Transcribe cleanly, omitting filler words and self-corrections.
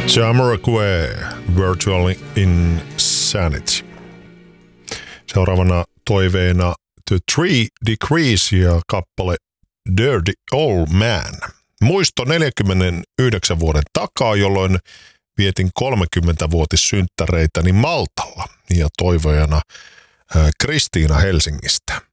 Jamiroquai, Virtual Insanity. Seuraavana toiveena The Three Degrees ja kappale Dirty Old Man. Muisto 49 vuoden takaa, jolloin vietin 30-vuotissynttäreitäni Maltalla ja toivojana Kristiina Helsingistä.